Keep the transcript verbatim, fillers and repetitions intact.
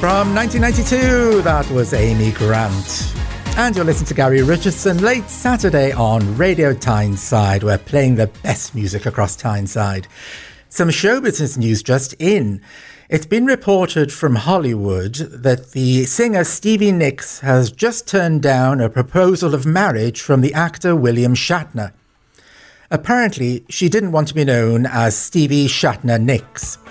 from nineteen ninety-two. That was Amy Grant. And you're listening to Gary Richardson late Saturday on Radio Tyneside. We're playing the best music across Tyneside. Some show business news just in. It's been reported from Hollywood that the singer Stevie Nicks has just turned down a proposal of marriage from the actor William Shatner. Apparently, she didn't want to be known as Stevie Shatner Nicks.